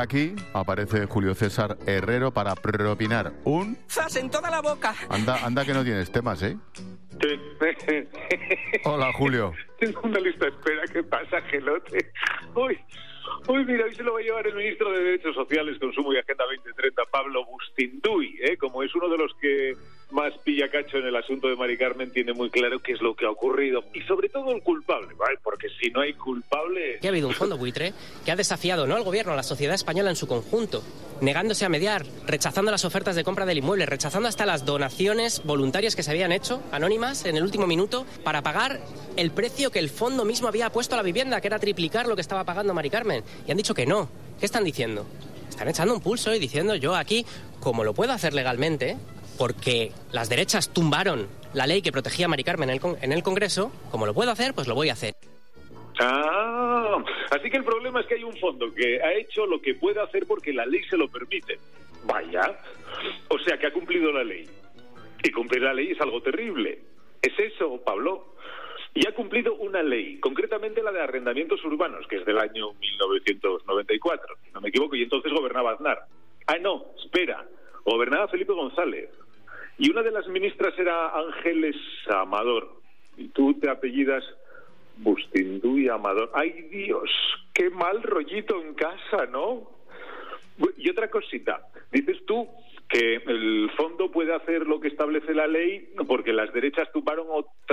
aquí aparece Julio César Herrero para propinar un... ¡Zas en toda la boca! Anda que no tienes temas, ¿eh? Sí. Hola, Julio. Tengo una lista de espera. ¿Qué pasa, gelote? Hoy, mira, hoy se lo va a llevar el ministro de Derechos Sociales, Consumo y Agenda 2030, Pablo Bustinduy, como es uno de los que más pilla cacho en el asunto de Mari Carmen, tiene muy claro qué es lo que ha ocurrido y sobre todo el culpable, ¿vale? Porque si no hay culpable... Que ha habido un fondo buitre que ha desafiado no al gobierno, a la sociedad española en su conjunto, negándose a mediar, rechazando las ofertas de compra del inmueble, rechazando hasta las donaciones voluntarias que se habían hecho, anónimas, en el último minuto, para pagar el precio que el fondo mismo había puesto a la vivienda, que era triplicar lo que estaba pagando Mari Carmen. Y han dicho que no. ¿Qué están diciendo? Están echando un pulso y diciendo, yo aquí, como lo puedo hacer legalmente, porque las derechas tumbaron la ley que protegía a Mari Carmen en el Congreso, como lo puedo hacer, pues lo voy a hacer. Así que el problema es que hay un fondo que ha hecho lo que puede hacer porque la ley se lo permite. Vaya. O sea, que ha cumplido la ley. Y cumplir la ley es algo terrible. ¿Es eso, Pablo? Y ha cumplido una ley, concretamente la de arrendamientos urbanos, que es del año 1994, si no me equivoco, y entonces gobernaba Aznar. No, espera, gobernaba Felipe González. Y una de las ministras era Ángeles Amador. Y tú te apellidas Bustinduy Amador. ¡Ay, Dios! ¡Qué mal rollito en casa!, ¿no? Y otra cosita. Dices tú que el fondo puede hacer lo que establece la ley porque las derechas tumbaron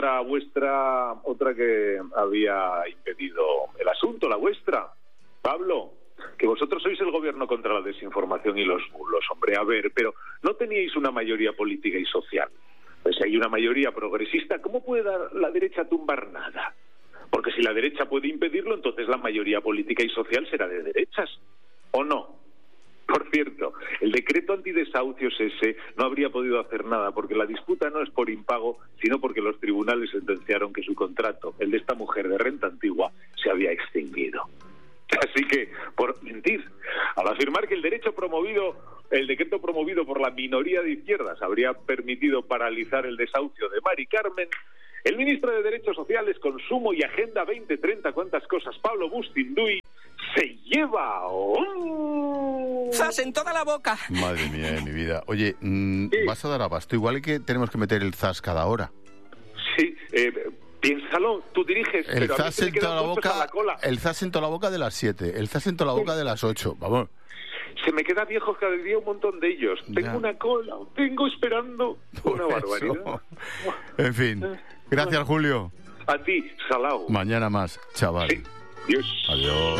otra que había impedido el asunto, la vuestra. Pablo, que vosotros sois el gobierno contra la desinformación y los bulos, hombre, a ver, pero no teníais una mayoría política y social. Pues si hay una mayoría progresista, ¿cómo puede la derecha tumbar nada? Porque si la derecha puede impedirlo, entonces la mayoría política y social será de derechas, ¿o no? Por cierto, el decreto antidesahucios ese no habría podido hacer nada porque la disputa no es por impago, sino porque los tribunales sentenciaron que su contrato, el de esta mujer de renta antigua, se había extinguido. Así que, por mentir, al afirmar que el decreto promovido por la minoría de izquierdas habría permitido paralizar el desahucio de Mari Carmen, el ministro de Derechos Sociales, Consumo y Agenda 2030, ¿cuántas cosas? Pablo Bustinduy, se lleva un... ¡Zas en toda la boca! Madre mía de mi vida. Oye, vas a dar abasto. Igual que tenemos que meter el zas cada hora. Sí, piénsalo, tú diriges, el pero zas a mí en toda la boca, la cola. el zas en toda la boca de las 7, el zas en toda la boca de las 8, vamos. Se me queda viejos cada día un montón de ellos. Tengo una cola, tengo esperando una barbaridad. En fin, gracias, Julio. A ti, Salao. Mañana más, chaval. Sí. Dios. Adiós.